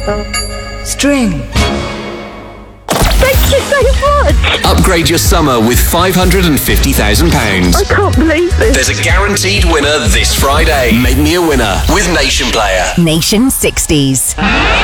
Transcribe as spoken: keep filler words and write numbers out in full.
String. Thank you so much. Upgrade your summer with five hundred fifty thousand pounds. I can't believe this. There's a guaranteed winner this Friday. Make me a winner with Nation Player. Nation sixties.